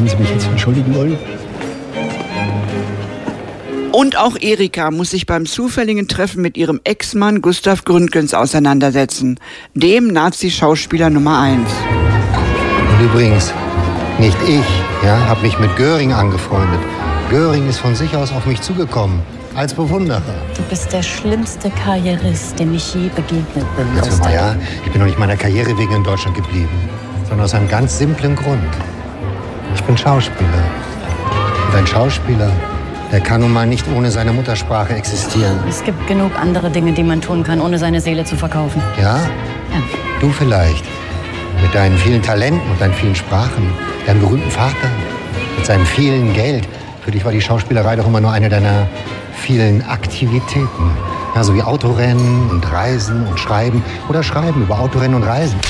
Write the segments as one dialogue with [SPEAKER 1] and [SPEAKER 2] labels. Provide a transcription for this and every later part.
[SPEAKER 1] Sie mich jetzt entschuldigen wollen?
[SPEAKER 2] Und auch Erika muss sich beim zufälligen Treffen mit ihrem Ex-Mann Gustav Gründgens auseinandersetzen, dem Nazi-Schauspieler Nummer 1.
[SPEAKER 3] Und übrigens, nicht ich, habe mich mit Göring angefreundet. Göring ist von sich aus auf mich zugekommen, als Bewunderer.
[SPEAKER 4] Du bist der schlimmste Karrierist, dem ich je begegnet bin.
[SPEAKER 3] Also, ich bin doch nicht meiner Karriere wegen in Deutschland geblieben, sondern aus einem ganz simplen Grund. Ich bin Schauspieler. Und ein Schauspieler, der kann nun mal nicht ohne seine Muttersprache existieren.
[SPEAKER 4] Es gibt genug andere Dinge, die man tun kann, ohne seine Seele zu verkaufen.
[SPEAKER 3] Ja?
[SPEAKER 4] Ja.
[SPEAKER 3] Du vielleicht. Mit deinen vielen Talenten und deinen vielen Sprachen. Deinem berühmten Vater. Mit seinem vielen Geld. Für dich war die Schauspielerei doch immer nur eine deiner vielen Aktivitäten. Ja, so wie Autorennen und Reisen und Schreiben. Oder Schreiben über Autorennen und Reisen.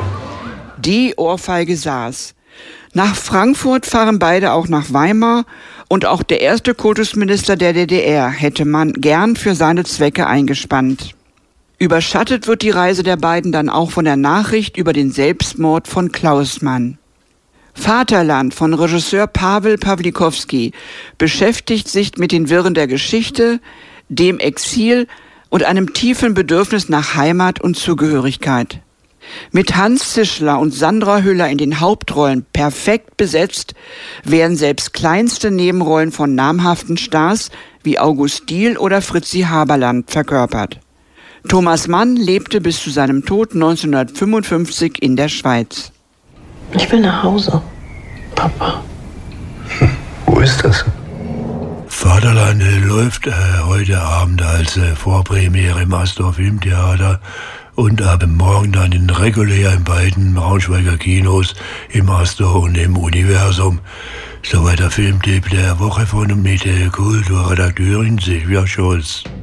[SPEAKER 2] Die Ohrfeige saß. Nach Frankfurt fahren beide auch nach Weimar und auch der erste Kultusminister der DDR hätte man gern für seine Zwecke eingespannt. Überschattet wird die Reise der beiden dann auch von der Nachricht über den Selbstmord von Klaus Mann. Vaterland von Regisseur Pawel Pawlikowski beschäftigt sich mit den Wirren der Geschichte, dem Exil und einem tiefen Bedürfnis nach Heimat und Zugehörigkeit. Mit Hans Zischler und Sandra Hüller in den Hauptrollen perfekt besetzt, werden selbst kleinste Nebenrollen von namhaften Stars wie August Diehl oder Fritzi Haberland verkörpert. Thomas Mann lebte bis zu seinem Tod 1955 in der Schweiz.
[SPEAKER 5] Ich will nach Hause, Papa.
[SPEAKER 1] Wo ist das?
[SPEAKER 6] Vaterland läuft heute Abend als Vorpremiere im Astor Filmtheater und ab morgen dann regulär in beiden Braunschweiger Kinos, im Astor und im Universum. Soweit der Filmtipp der Woche von und mit Kulturredakteurin Silvia Scholz.